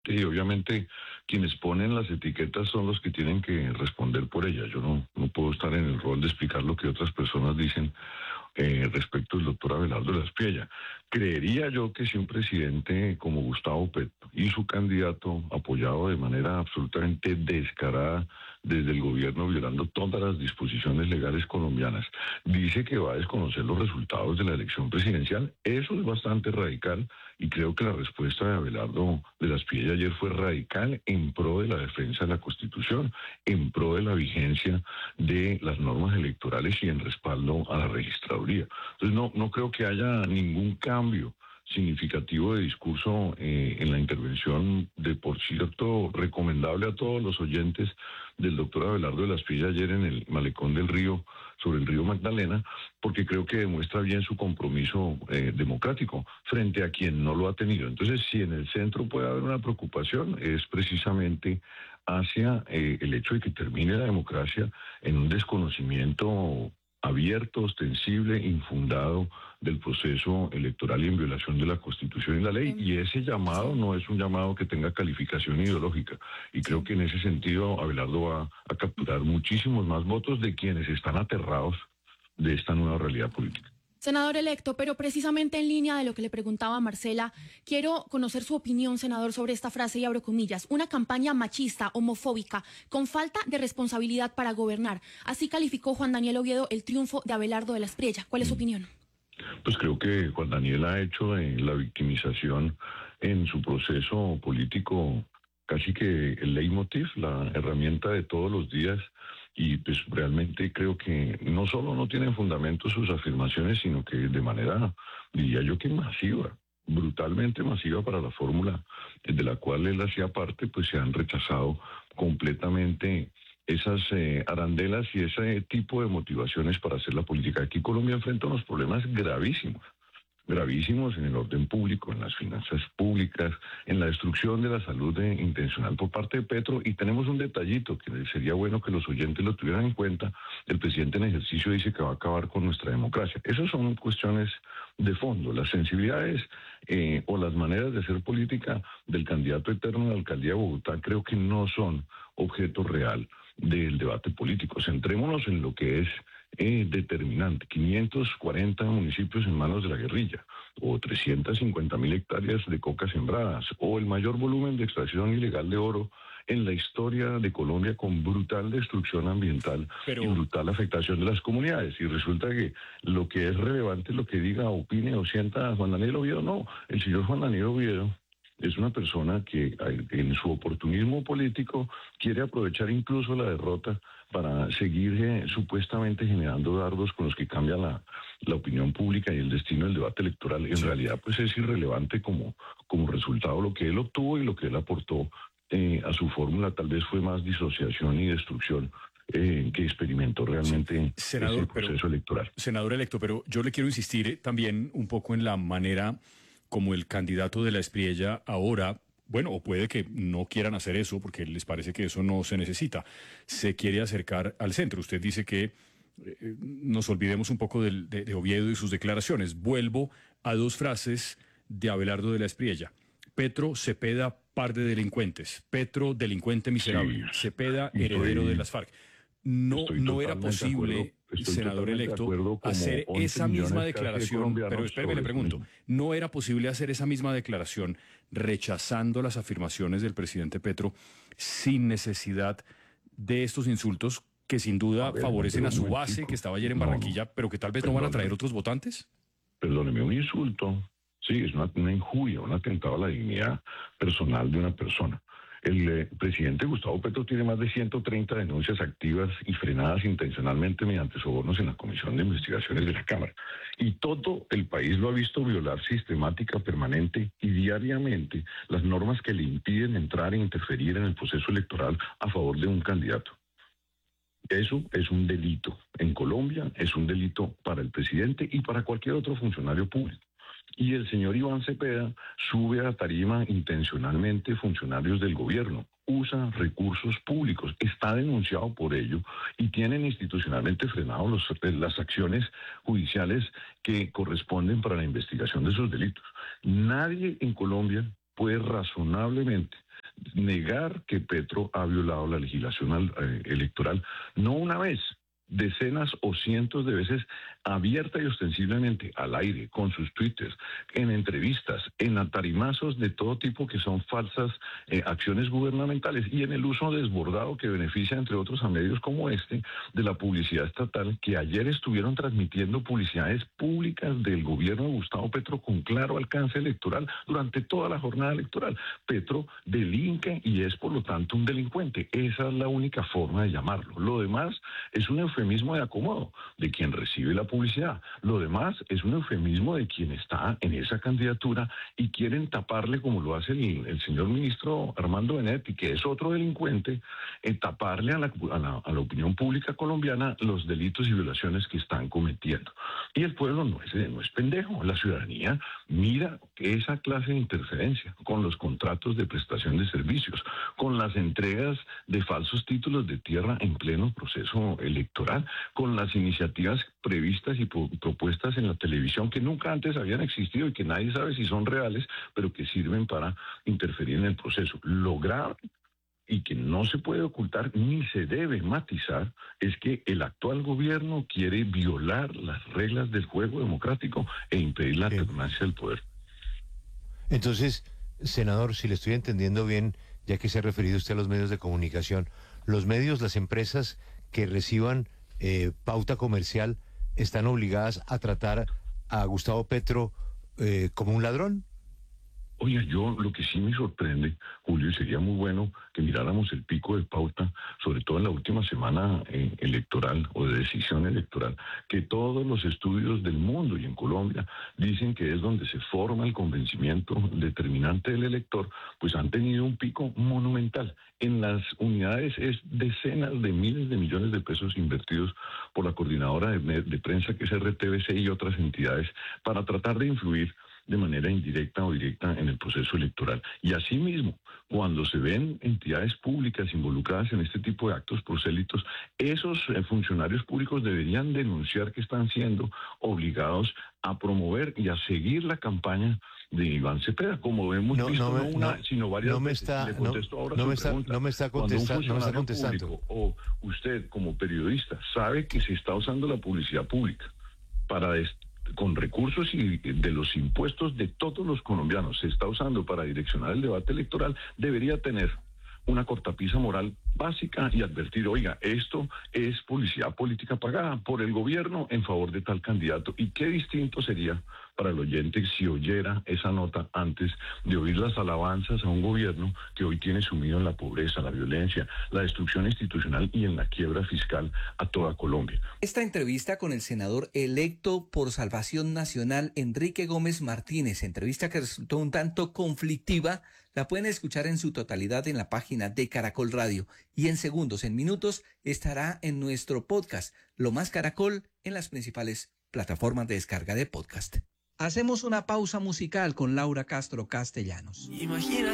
Sí, obviamente quienes ponen las etiquetas son los que tienen que responder por ellas. Yo no puedo estar en el rol de explicar lo que otras personas dicen respecto del doctor Abelardo de la Espriella. Creería yo que si un presidente como Gustavo Petro y su candidato, apoyado de manera absolutamente descarada desde el gobierno, violando todas las disposiciones legales colombianas, dice que va a desconocer los resultados de la elección presidencial, eso es bastante radical y creo que la respuesta de Abelardo de la Espriella ayer fue radical en pro de la defensa de la Constitución, en pro de la vigencia de las normas electorales y en respaldo a la registraduría. Entonces no creo que haya ningún cambio significativo de discurso en la intervención, de por cierto recomendable a todos los oyentes del doctor Abelardo de la Espriella ayer en el malecón del río, sobre el río Magdalena, porque creo que demuestra bien su compromiso democrático frente a quien no lo ha tenido. Entonces, si en el centro puede haber una preocupación, es precisamente hacia el hecho de que termine la democracia en un desconocimiento abierto, ostensible, infundado del proceso electoral y en violación de la Constitución y la ley. Y ese llamado Sí, no es un llamado que tenga calificación ideológica. Y creo sí. que en ese sentido Abelardo va a capturar muchísimos más votos de quienes están aterrados de esta nueva realidad política. Senador electo, pero precisamente en línea de lo que le preguntaba Marcela, quiero conocer su opinión, senador, sobre esta frase y abro comillas, una campaña machista, homofóbica, con falta de responsabilidad para gobernar. Así calificó Juan Daniel Oviedo el triunfo de Abelardo de la Espriella. ¿Cuál es su opinión? Pues creo que Juan Daniel ha hecho la victimización en su proceso político casi que el leitmotiv, la herramienta de todos los días, y pues realmente creo que no solo no tienen fundamento sus afirmaciones, sino que de manera, diría yo que masiva, brutalmente masiva para la fórmula de la cual él hacía parte, pues se han rechazado completamente esas arandelas y ese tipo de motivaciones para hacer la política. Aquí Colombia enfrenta unos problemas gravísimos en el orden público, en las finanzas públicas, en la destrucción de la salud intencional por parte de Petro. Y tenemos un detallito que sería bueno que los oyentes lo tuvieran en cuenta. El presidente en ejercicio dice que va a acabar con nuestra democracia. Esas son cuestiones de fondo. Las sensibilidades o las maneras de hacer política del candidato eterno a la alcaldía de Bogotá creo que no son objeto real del debate político. Centrémonos en lo que es determinante: 540 municipios en manos de la guerrilla, o 350.000 hectáreas de coca sembradas, o el mayor volumen de extracción ilegal de oro en la historia de Colombia, con brutal destrucción ambiental y Pero, brutal afectación de las comunidades. Y resulta que lo que es relevante es lo que diga, opine o sienta Juan Daniel Oviedo. No, el señor Juan Daniel Oviedo es una persona que en su oportunismo político quiere aprovechar incluso la derrota para seguir supuestamente generando dardos con los que cambia la opinión pública y el destino del debate electoral. En sí, realidad, pues es irrelevante como resultado lo que él obtuvo y lo que él aportó a su fórmula. Tal vez fue más disociación y destrucción que experimentó sí. realmente ese Senador, proceso electoral. senador electo, pero yo le quiero insistir también un poco en la manera como el candidato de la Espriella ahora, bueno, o puede que no quieran hacer eso porque les parece que eso no se necesita, se quiere acercar al centro. Usted dice que nos olvidemos un poco de Oviedo y sus declaraciones. Vuelvo a dos frases de Abelardo de la Espriella. Petro, Cepeda, par de delincuentes. Petro, delincuente Sí, miserable. Cepeda, y heredero de las FARC. No era posible, estoy senador totalmente de electo, acuerdo, como hacer 11 esa misma millones casi de declaración, pero colombianos espéreme, le sobre eso pregunto, mismo. ¿no era posible hacer esa misma declaración rechazando las afirmaciones del presidente Petro sin necesidad de estos insultos que sin A duda ver, no, favorecen pero a un su base que momentico. estaba ayer en No, no, Barranquilla, pero que tal vez no van a traer perdóneme, otros votantes? perdóneme, un insulto, sí, es una injuria, un atentado a la dignidad personal de una persona. El presidente Gustavo Petro tiene más de 130 denuncias activas y frenadas intencionalmente mediante sobornos en la Comisión de Investigaciones de la Cámara. Y todo el país lo ha visto violar sistemática, permanente y diariamente las normas que le impiden entrar e interferir en el proceso electoral a favor de un candidato. Eso es un delito. En Colombia es un delito para el presidente y para cualquier otro funcionario público. Y el señor Iván Cepeda sube a tarima intencionalmente funcionarios del gobierno, usa recursos públicos, está denunciado por ello y tienen institucionalmente frenados las acciones judiciales que corresponden para la investigación de esos delitos. Nadie en Colombia puede razonablemente negar que Petro ha violado la legislación electoral, no una vez, decenas o cientos de veces, abierta y ostensiblemente al aire, con sus twitters, en entrevistas, en atarimazos de todo tipo que son falsas acciones gubernamentales, y en el uso desbordado que beneficia, entre otros, a medios como este, de la publicidad estatal, que ayer estuvieron transmitiendo publicidades públicas del gobierno de Gustavo Petro con claro alcance electoral durante toda la jornada electoral. Petro delinque y es, por lo tanto, un delincuente. Esa es la única forma de llamarlo. Lo demás es un eufemismo de acomodo de quien recibe la publicidad. Lo demás es un eufemismo de quien está en esa candidatura y quieren taparle, como lo hace el señor ministro Armando Benedetti, que es otro delincuente, taparle a la opinión pública colombiana los delitos y violaciones que están cometiendo. Y el pueblo no es pendejo. La ciudadanía mira esa clase de interferencia con los contratos de prestación de servicios, con las entregas de falsos títulos de tierra en pleno proceso electoral, con las iniciativas previstas y propuestas en la televisión que nunca antes habían existido y que nadie sabe si son reales, pero que sirven para interferir en el proceso. Lo grave y que no se puede ocultar ni se debe matizar es que el actual gobierno quiere violar las reglas del juego democrático e impedir la alternancia del poder. Entonces, senador, si le estoy entendiendo bien, ya que se ha referido usted a los medios de comunicación, los medios, las empresas que reciban pauta comercial están obligadas a tratar a Gustavo Petro como un ladrón. Oiga, yo lo que sí me sorprende, Julio, y sería muy bueno que miráramos el pico de pauta, sobre todo en la última semana electoral o de decisión electoral, que todos los estudios del mundo y en Colombia dicen que es donde se forma el convencimiento determinante del elector, pues han tenido un pico monumental. En las unidades es decenas de miles de millones de pesos invertidos por la coordinadora de prensa, que es RTBC, y otras entidades, para tratar de influir de manera indirecta o directa en el proceso electoral. Y asimismo, cuando se ven entidades públicas involucradas en este tipo de actos prosélitos, esos funcionarios públicos deberían denunciar que están siendo obligados a promover y a seguir la campaña de Iván Cepeda, como hemos visto no una, sino varias veces. No me está contestando. Público, o usted como periodista sabe que se está usando la publicidad pública para con recursos y de los impuestos de todos los colombianos, se está usando para direccionar el debate electoral, debería tener una cortapisa moral básica y advertir, oiga, esto es publicidad política pagada por el gobierno en favor de tal candidato. Y qué distinto sería para el oyente si oyera esa nota antes de oír las alabanzas a un gobierno que hoy tiene sumido en la pobreza, la violencia, la destrucción institucional y en la quiebra fiscal a toda Colombia. Esta entrevista con el senador electo por Salvación Nacional, Enrique Gómez Martínez, entrevista que resultó un tanto conflictiva, la pueden escuchar en su totalidad en la página de Caracol Radio y en segundos, en minutos, estará en nuestro podcast, Lo Más Caracol, en las principales plataformas de descarga de podcast. Hacemos una pausa musical con Laura Castro Castellanos. Imagina